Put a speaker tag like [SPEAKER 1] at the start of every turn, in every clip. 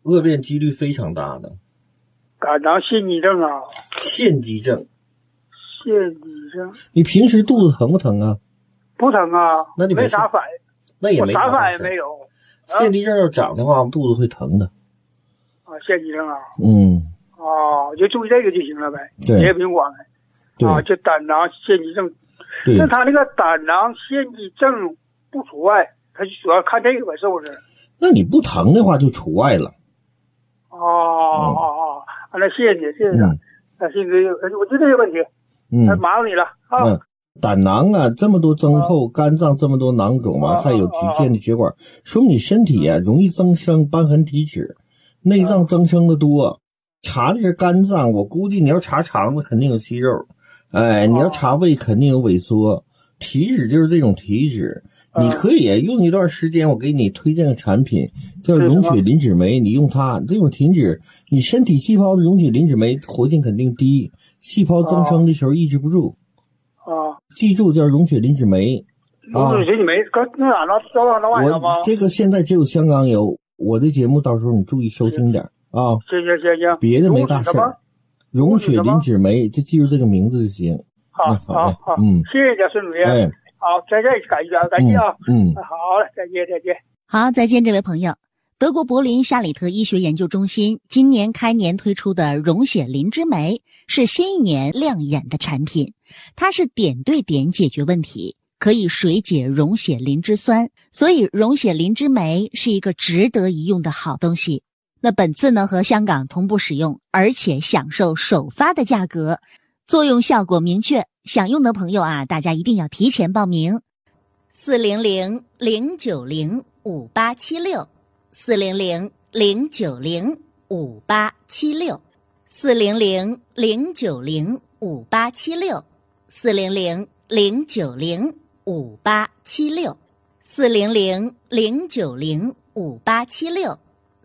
[SPEAKER 1] 恶变几率非常大的。
[SPEAKER 2] 肝囊腺肌症啊。
[SPEAKER 1] 腺肌症。
[SPEAKER 2] 腺肌症。
[SPEAKER 1] 你平时肚子疼不疼啊？
[SPEAKER 2] 不疼啊。
[SPEAKER 1] 那你
[SPEAKER 2] 没啥反应。
[SPEAKER 1] 那也没
[SPEAKER 2] 啥反应没有。
[SPEAKER 1] 腺肌症要长的话，肚子会疼的。
[SPEAKER 2] 腺肌症啊。就注意这个就行了呗。
[SPEAKER 1] 对。
[SPEAKER 2] 别不用管了。就胆囊腺肌症。
[SPEAKER 1] 对。
[SPEAKER 2] 那他那个胆囊腺肌症不除外，他就主要看这个呗，是不是？
[SPEAKER 1] 那你不疼的话就除外了。
[SPEAKER 2] 那谢谢你，谢谢你。谢哥，我就这个问题。麻烦你了啊。
[SPEAKER 1] 胆囊啊，这么多增厚，肝脏这么多囊肿啊，还有局限的血管，说明你身体啊容易增生瘢痕体脂，内脏增生的多。查的是肝脏，我估计你要查肠子肯定有息肉，你要查胃肯定有萎缩。体脂就是这种体脂，你可以用一段时间，我给你推荐个产品叫溶血磷脂酶，你用它，这种体脂，你身体细胞的溶血磷脂酶活性肯定低，细胞增生的时候抑制不住。记住叫溶血磷脂酶。
[SPEAKER 2] 溶血磷脂酶，那哪能招上晚上吗？
[SPEAKER 1] 我这个现在只有香港有，我的节目到时候你注意收听点啊。
[SPEAKER 2] 行，
[SPEAKER 1] 别的没大事儿。溶血磷脂酶，就记住这个名字就行。
[SPEAKER 2] 好，谢谢你，孙主任。好，再见，感谢啊。好嘞，再见。
[SPEAKER 3] 好，再见，这位朋友。德国柏林夏里特医学研究中心今年开年推出的溶血磷脂酶是新一年亮眼的产品，它是点对点解决问题，可以水解溶血磷脂酸，所以溶血磷脂酶是一个值得一用的好东西。那本次呢和香港同步使用，而且享受首发的价格，作用效果明确，想用的朋友啊，大家一定要提前报名。400-090-5876 400-090-5876 400-090-5876 400-090-5876 400-090-5876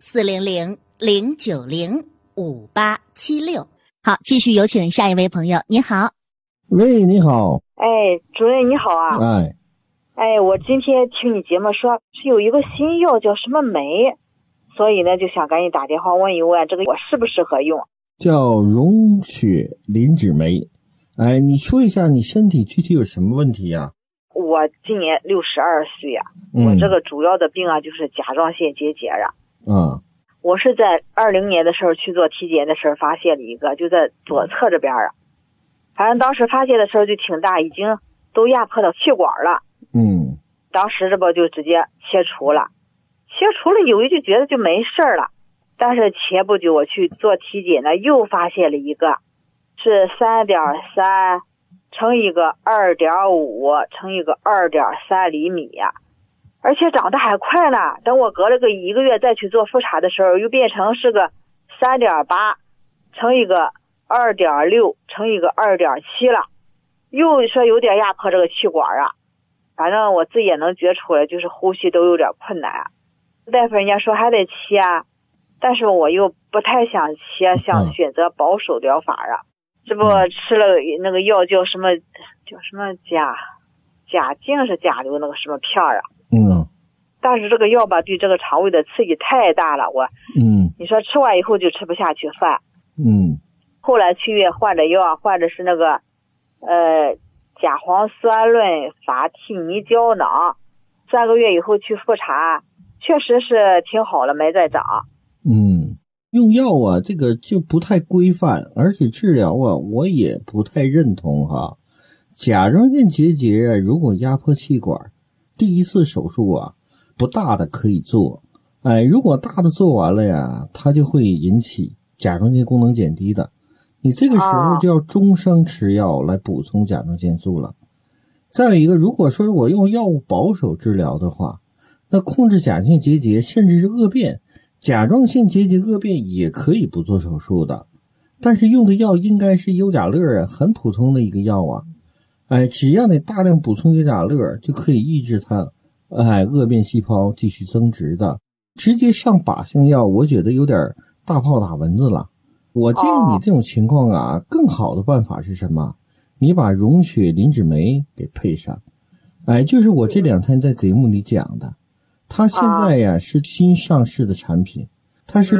[SPEAKER 3] 400-090-5876。好，继续有请下一位朋友。你好。
[SPEAKER 1] 喂，你好。
[SPEAKER 4] 主任你好啊。我今天听你节目说是有一个新药叫什么酶，所以呢就想赶紧打电话问一问这个我适不适合用。
[SPEAKER 1] 叫溶血磷脂酶。你说一下你身体具体有什么问题啊？
[SPEAKER 4] 我今年62岁啊。我这个主要的病啊就是甲状腺结节啊。我是在20年的时候去做体检的时候发现了一个，就在左侧这边啊。反正当时发现的时候就挺大，已经都压迫到气管了。当时这不就直接切除了以后就觉得就没事了。但是前不久我去做体检呢，又发现了一个是 3.3 乘一个 2.5 乘一个 2.3 厘米呀，而且长得还快呢。等我隔了个1个月再去做复查的时候，又变成是个 3.8 乘一个 2.6 乘一个 2.7 了，又说有点压迫这个气管啊。反正我自己也能觉出来，就是呼吸都有点困难。大夫人家说还得切，但是我又不太想切，想选择保守疗法啊。这不吃了那个药叫什么甲净是甲流那个什么片啊。但是这个药吧对这个肠胃的刺激太大了，你说吃完以后就吃不下去饭。后来去医院换的药，换的是那个甲磺酸论法替尼胶囊，3个月以后去复查，确实是挺好了，没再长。
[SPEAKER 1] 用药啊，这个就不太规范，而且治疗啊，我也不太认同哈。甲状腺结节啊，如果压迫气管，第一次手术啊，不大的可以做，如果大的做完了呀，它就会引起甲状腺功能减低的。你这个时候就要终生吃药来补充甲状腺素了。再有一个，如果说我用药物保守治疗的话，那控制甲状腺结节甚至是恶变，甲状腺结节恶变也可以不做手术的。但是用的药应该是优甲乐啊，很普通的一个药啊。只要你大量补充优甲乐，就可以抑制它恶变细胞继续增殖的。直接上靶向药，我觉得有点大炮打蚊子了。我建议你这种情况啊，更好的办法是什么？你把溶血磷脂酶给配上。就是我这2天在节目里讲的，它现在呀是新上市的产品，它是